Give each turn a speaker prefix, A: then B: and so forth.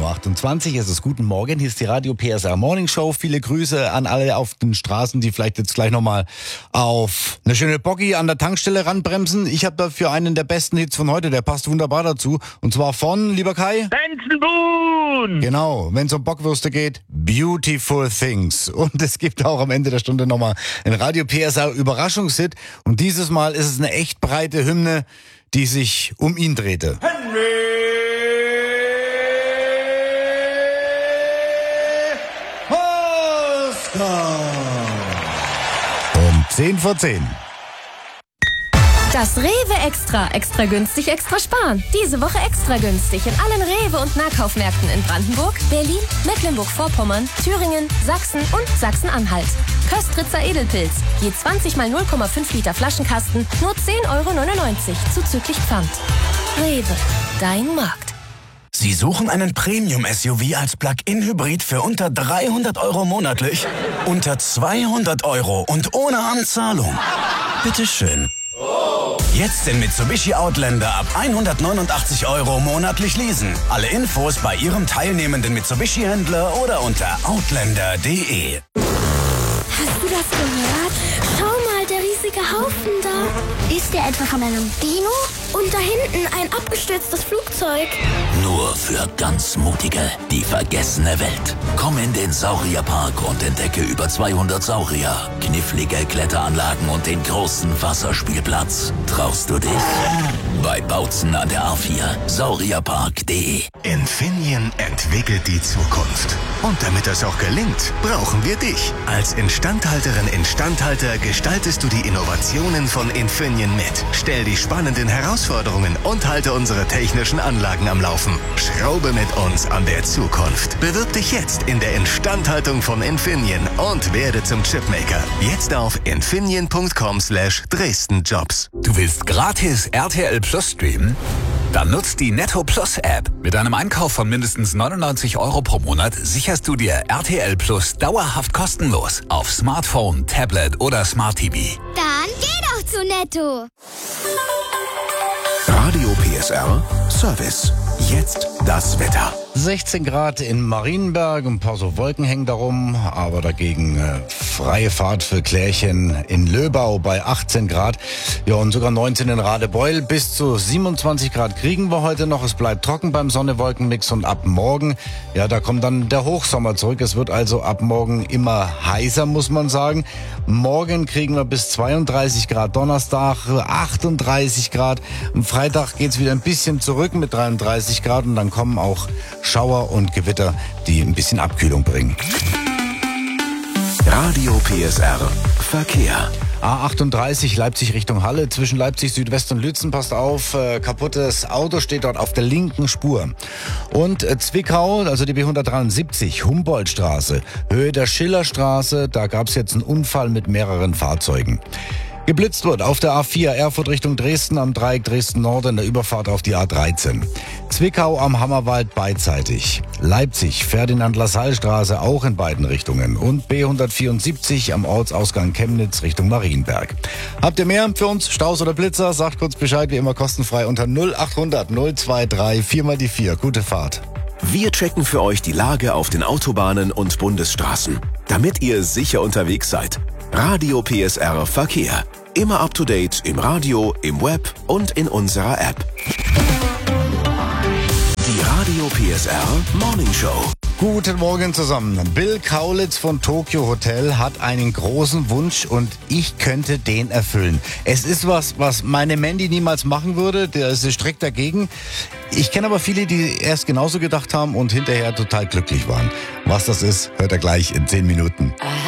A: 7.28 Uhr, es ist guten Morgen, hier ist die Radio PSR Morning Show. Viele Grüße an alle auf den Straßen, die vielleicht jetzt gleich nochmal auf eine schöne Boggy an der Tankstelle ranbremsen. Ich habe dafür einen der besten Hits von heute, der passt wunderbar dazu. Und zwar von, lieber Kai?
B: Benson Boone!
A: Genau, wenn es um Bockwürste geht, Beautiful Things. Und es gibt auch am Ende der Stunde nochmal einen Radio PSR Überraschungshit. Und dieses Mal ist es eine echt breite Hymne, die sich um ihn drehte. Um 10 vor 10.
C: Das Rewe Extra. Extra günstig, extra sparen. Diese Woche extra günstig in allen Rewe- und Nahkaufmärkten in Brandenburg, Berlin, Mecklenburg-Vorpommern, Thüringen, Sachsen und Sachsen-Anhalt. Köstritzer Edelpilz. Je 20 mal 0,5 Liter Flaschenkasten. Nur 10,99 € zuzüglich Pfand. Rewe. Dein Markt.
D: Sie suchen einen Premium-SUV als Plug-in-Hybrid für unter 300 € monatlich? Unter 200 € und ohne Anzahlung? Bitteschön. Jetzt den Mitsubishi Outlander ab 189 € monatlich leasen. Alle Infos bei Ihrem teilnehmenden Mitsubishi-Händler oder unter outlander.de.
E: Hast du das gehört? Schau mal, der riesige Haufen da. Ist der etwa von einem Dino? Und da hinten ein abgestürztes Flugzeug.
F: Nur für ganz Mutige, die vergessene Welt. Komm in den Saurierpark und entdecke über 200 Saurier, knifflige Kletteranlagen und den großen Wasserspielplatz. Traust du dich? Bei Bautzen an der A4, saurierpark.de.
G: Infineon entwickelt die Zukunft. Und damit das auch gelingt, brauchen wir dich. Als Instandhalterin/Instandhalter gestaltest du die Innovationen von Infineon mit. Stell die spannenden Herausforderungen und halte unsere technischen Anlagen am Laufen. Schraube mit uns an der Zukunft. Bewirb dich jetzt in der Instandhaltung von Infineon und werde zum Chipmaker. Jetzt auf infineon.com/DresdenJobs.
H: Du willst gratis RTL Plus streamen? Dann nutzt die Netto Plus App. Mit einem Einkauf von mindestens 99 € pro Monat sicherst du dir RTL Plus dauerhaft kostenlos auf Smartphone, Tablet oder Smart TV.
E: Dann geh doch zu Netto.
G: Radio PSR Service. Jetzt das Wetter.
A: 16 Grad in Marienberg, ein paar so Wolken hängen darum, aber dagegen freie Fahrt für Klärchen in Löbau bei 18 Grad. Ja, und sogar 19 in Radebeul. Bis zu 27 Grad kriegen wir heute noch. Es bleibt trocken beim Sonne-Wolken-Mix und ab morgen, ja, da kommt dann der Hochsommer zurück. Es wird also ab morgen immer heißer, muss man sagen. Morgen kriegen wir bis 32 Grad, Donnerstag 38 Grad. Am Freitag geht's wieder ein bisschen zurück mit 33 Grad und dann kommen auch Schauer und Gewitter, die ein bisschen Abkühlung bringen.
G: Radio PSR Verkehr.
A: A38 Leipzig Richtung Halle, zwischen Leipzig Südwest und Lützen, passt auf, kaputtes Auto steht dort auf der linken Spur. Und Zwickau, also die B173, Humboldtstraße, Höhe der Schillerstraße, da gab es jetzt einen Unfall mit mehreren Fahrzeugen. Geblitzt wird auf der A4 Erfurt Richtung Dresden am Dreieck Dresden-Nord in der Überfahrt auf die A13. Zwickau am Hammerwald beidseitig. Leipzig Ferdinand-Lassalle-Straße auch in beiden Richtungen. Und B174 am Ortsausgang Chemnitz Richtung Marienberg. Habt ihr mehr für uns? Staus oder Blitzer? Sagt kurz Bescheid, wie immer kostenfrei unter 0800 023 4x4. Gute Fahrt.
G: Wir checken für euch die Lage auf den Autobahnen und Bundesstraßen, damit ihr sicher unterwegs seid. Radio PSR Verkehr. Immer up to date im Radio, im Web und in unserer App. Die Radio PSR Morning Show.
A: Guten Morgen zusammen. Bill Kaulitz von Tokyo Hotel hat einen großen Wunsch und ich könnte den erfüllen. Es ist was meine Mandy niemals machen würde. Der ist strikt dagegen. Ich kenne aber viele, die erst genauso gedacht haben und hinterher total glücklich waren. Was das ist, hört er gleich in 10 Minuten.